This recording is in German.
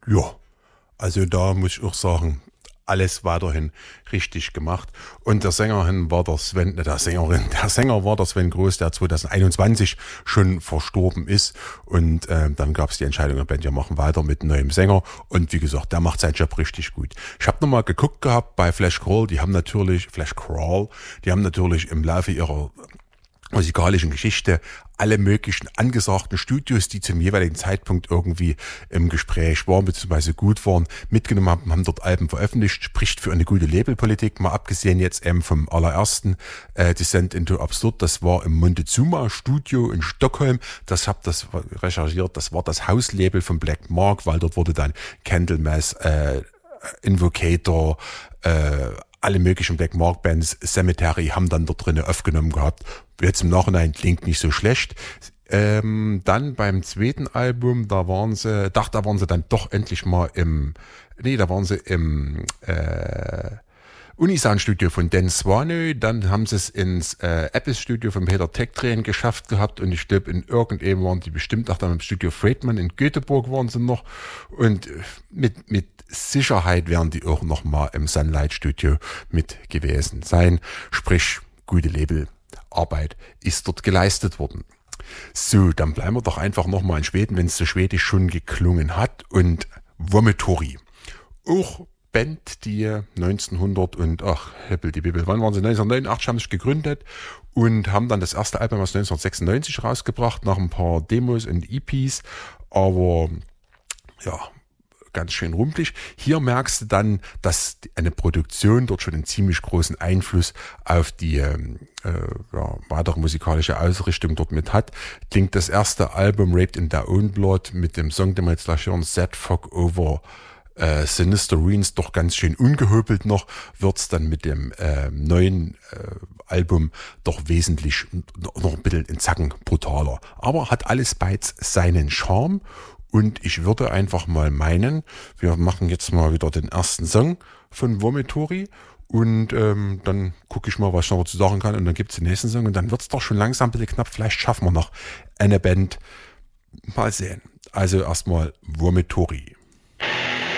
Ja, also da muss ich auch sagen, alles weiterhin richtig gemacht. Und der Sängerin war der Sven, der Sänger war der Sven Groß, der 2021 schon verstorben ist. Und dann gab es die Entscheidung der Band, wir machen weiter mit einem neuen Sänger. Und wie gesagt, der macht seinen Job richtig gut. Ich habe nochmal geguckt gehabt bei Flash Crawl, die haben natürlich im Laufe ihrer musikalischen Geschichte alle möglichen angesagten Studios, die zum jeweiligen Zeitpunkt irgendwie im Gespräch waren bzw. gut waren, mitgenommen haben dort Alben veröffentlicht, spricht für eine gute Labelpolitik, mal abgesehen jetzt eben vom allerersten Descent into Absurd, das war im Montezuma Studio in Stockholm, hab das recherchiert, das war das Hauslabel von Black Mark, weil dort wurde dann Candlemass, Invocator, alle möglichen Black Mark Bands, Cemetery haben dann dort drinnen aufgenommen gehabt. Jetzt im Nachhinein klingt nicht so schlecht. Dann beim zweiten Album, da waren sie dann doch endlich mal im Unisound-Studio von Dan Swanö, dann haben sie es ins Apple-Studio von Peter Tegtren geschafft gehabt und ich glaube in irgendeinem waren die bestimmt auch dann im Studio Friedman in Göteborg waren sie noch und mit Sicherheit werden die auch noch mal im Sunlight-Studio mit gewesen sein, sprich gute Labelarbeit ist dort geleistet worden. So, dann bleiben wir doch einfach noch mal in Schweden, wenn es so schwedisch schon geklungen hat und Vomitory. Auch Band, die 1989 haben sich gegründet und haben dann das erste Album aus 1996 rausgebracht, nach ein paar Demos und EPs, aber ja, ganz schön rumpelig. Hier merkst du dann, dass eine Produktion dort schon einen ziemlich großen Einfluss auf die weitere musikalische Ausrichtung dort mit hat. Klingt das erste Album Raped in Their Own Blood mit dem Song, den wir jetzt gleich hören, Sad Fog Over Sinister Ruins, doch ganz schön ungehöbelt noch, wird's dann mit dem neuen Album doch wesentlich noch ein bisschen in Zacken brutaler. Aber hat alles beides seinen Charme und ich würde einfach mal meinen, wir machen jetzt mal wieder den ersten Song von Vomitory und dann gucke ich mal, was ich noch dazu sagen kann und dann gibt's den nächsten Song und dann wird's doch schon langsam ein bisschen knapp, vielleicht schaffen wir noch eine Band. Mal sehen. Also erstmal Vomitory.